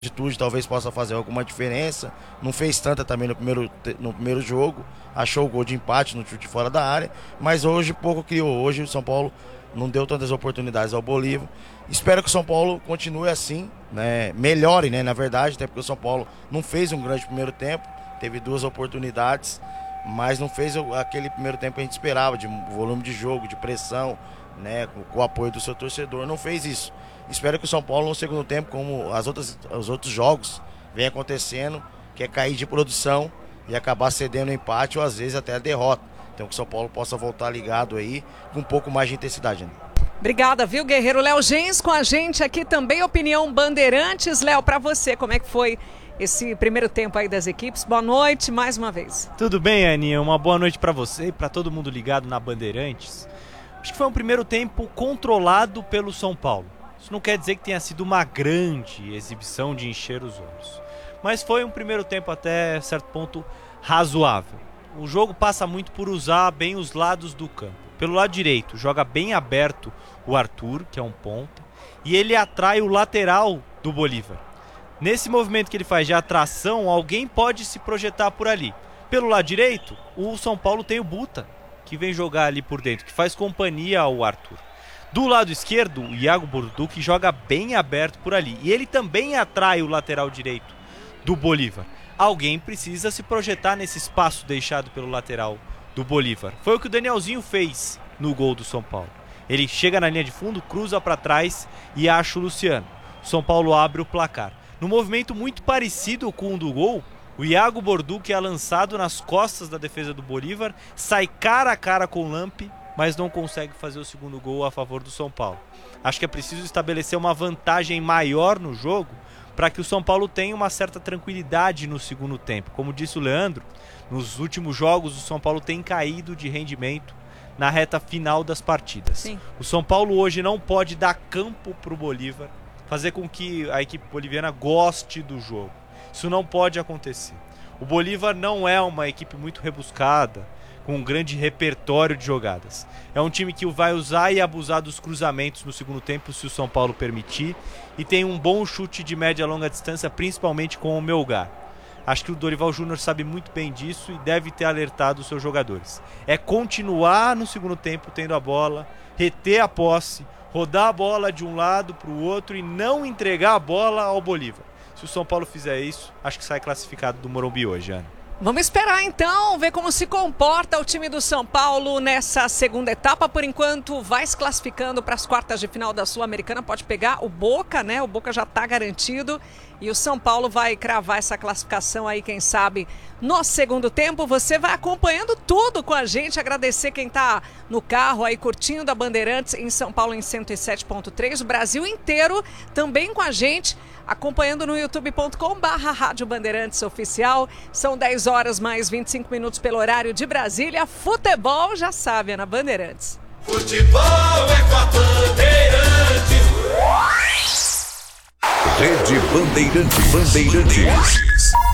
atitude talvez possa fazer alguma diferença. Não fez tanta também no primeiro jogo. Achou o gol de empate no chute fora da área. Mas hoje pouco criou. Hoje o São Paulo não deu tantas oportunidades ao Bolívar. Espero que o São Paulo continue assim, né? Melhore, né? Na verdade, até porque o São Paulo não fez um grande primeiro tempo. Teve 2 oportunidades, mas não fez aquele primeiro tempo que a gente esperava, de volume de jogo, de pressão, né? Com o apoio do seu torcedor. Não fez isso. Espero que o São Paulo no segundo tempo, como os outros jogos vem acontecendo, que é cair de produção e acabar cedendo o empate ou às vezes até a derrota. Então que o São Paulo possa voltar ligado aí com um pouco mais de intensidade, né? Obrigada, viu, guerreiro? Léo Gens com a gente aqui também, Opinião Bandeirantes. Léo, para você, como é que foi esse primeiro tempo aí das equipes? Boa noite, mais uma vez. Tudo bem, Aninha? Uma boa noite para você e para todo mundo ligado na Bandeirantes. Acho que foi um primeiro tempo controlado pelo São Paulo. Isso não quer dizer que tenha sido uma grande exibição de encher os olhos. Mas foi um primeiro tempo até certo ponto razoável. O jogo passa muito por usar bem os lados do campo. Pelo lado direito, joga bem aberto o Arthur, que é um ponta, e ele atrai o lateral do Bolívar. Nesse movimento que ele faz de atração, alguém pode se projetar por ali. Pelo lado direito, o São Paulo tem o Buta, que vem jogar ali por dentro, que faz companhia ao Arthur. Do lado esquerdo, o Iago Borduque joga bem aberto por ali. E ele também atrai o lateral direito do Bolívar. Alguém precisa se projetar nesse espaço deixado pelo lateral do Bolívar. Foi o que o Danielzinho fez no gol do São Paulo. Ele chega na linha de fundo, cruza para trás e acha o Luciano. O São Paulo abre o placar. No movimento muito parecido com o do gol, o Iago Borduque é lançado nas costas da defesa do Bolívar, sai cara a cara com o Lampe, mas não consegue fazer o segundo gol a favor do São Paulo. Acho que é preciso estabelecer uma vantagem maior no jogo para que o São Paulo tenha uma certa tranquilidade no segundo tempo. Como disse o Leandro, nos últimos jogos o São Paulo tem caído de rendimento na reta final das partidas. Sim. O São Paulo hoje não pode dar campo para o Bolívar, fazer com que a equipe boliviana goste do jogo. Isso não pode acontecer. O Bolívar não é uma equipe muito rebuscada, com um grande repertório de jogadas. É um time que vai usar e abusar dos cruzamentos no segundo tempo, se o São Paulo permitir, e tem um bom chute de média e longa distância, principalmente com o Melgar. Acho que o Dorival Júnior sabe muito bem disso e deve ter alertado os seus jogadores. É continuar no segundo tempo tendo a bola, reter a posse, rodar a bola de um lado para o outro e não entregar a bola ao Bolívar. Se o São Paulo fizer isso, acho que sai classificado do Morumbi hoje, Ana. Vamos esperar então, ver como se comporta o time do São Paulo nessa segunda etapa. Por enquanto vai se classificando para as quartas de final da Sul-Americana. Pode pegar o Boca, né? O Boca já está garantido. E o São Paulo vai cravar essa classificação aí, quem sabe, no segundo tempo. Você vai acompanhando tudo com a gente. Agradecer quem está no carro aí curtindo a Bandeirantes em São Paulo em 107.3. O Brasil inteiro também com a gente, acompanhando no youtube.com/Rádio Bandeirantes Oficial. São 10 horas mais 25 minutos pelo horário de Brasília. Futebol, já sabe, é na Bandeirantes. Futebol é com a Bandeirantes. Rede Bandeirantes.